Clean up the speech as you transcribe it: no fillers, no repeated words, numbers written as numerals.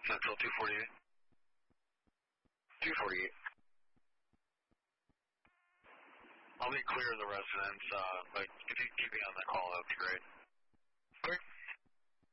Central 248. 248. I'll be clear of the residence, but if you